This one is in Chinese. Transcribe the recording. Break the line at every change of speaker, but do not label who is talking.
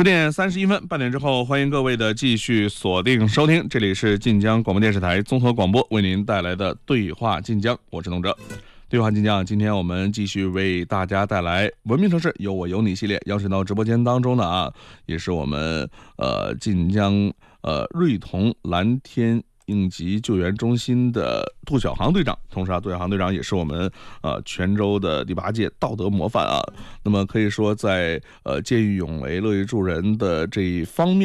10点31分，半点之后，欢迎各位的继续锁定收听，这里是晋江广播电视台综合广播为您带来的对话晋江，我是董哲。对话晋江，今天我们继续为大家带来文明城市有我有你系列，邀请到直播间当中的也是我们晋江瑞童蓝天应急救援中心的杜小航队长，同时杜小航队长也是我们泉州的第8届道德模范那么可以说在见义勇为、乐于助人的这一方面